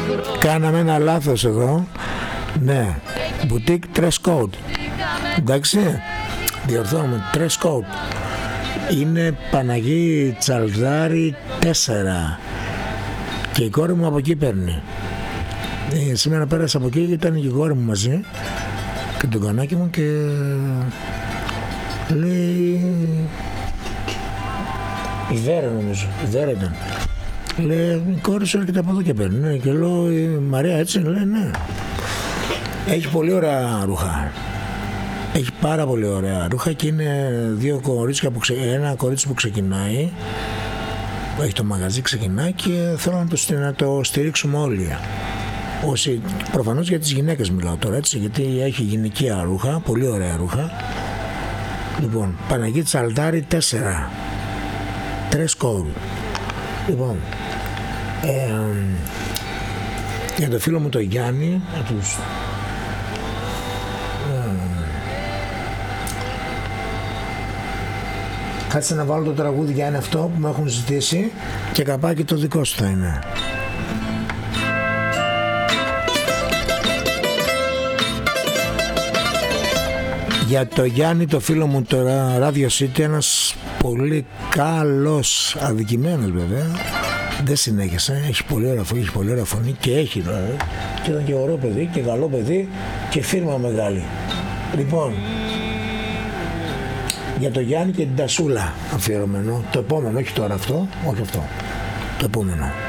Κάναμε ένα λάθος εδώ. Ναι, boutique dress code. Εντάξει, διορθώνουμε, dress code. Είναι Παναγή Τσαλδάρη 4. Και η κόρη μου από εκεί παίρνει. Σήμερα πέρασα από εκεί και ήταν και η κόρη μου μαζί και το κανάκι μου και λέει η Βέρα, νομίζω, η Βέρα ήταν. Λέει η κόρη σου έρχεται από εδώ και παίρνει. Και λέω η Μαρία έτσι, λέει ναι. Έχει πολύ ωραία ρούχα. Έχει πάρα πολύ ωραία ρούχα και είναι δύο κορίτσια ένα κορίτσι που ξεκινάει, που έχει το μαγαζί, ξεκινάει και θέλω να το στηρίξουμε όλοι. Όσοι, προφανώς για τις γυναίκες μιλάω τώρα, έτσι, γιατί έχει γυναικεία ρούχα, πολύ ωραία ρούχα. Λοιπόν, Παναγή Τσαλδάρη 4. Dress code. Λοιπόν, για το φίλο μου το Γιάννη, κάτσε να βάλω το τραγούδι για είναι αυτό που μου έχουν ζητήσει και καπάκι το δικό σου θα είναι. Για το Γιάννη το φίλο μου το Radio City, ένας πολύ καλός, αδικημένος βέβαια, δεν συνέχισε, έχει πολύ ωραία φωνή και έχει δηλαδή, και ήταν και ωραίο παιδί και καλό παιδί και φίρμα μεγάλη. Λοιπόν, για το Γιάννη και την Τασούλα αφιερωμένο, το επόμενο, όχι τώρα αυτό, όχι αυτό, το επόμενο.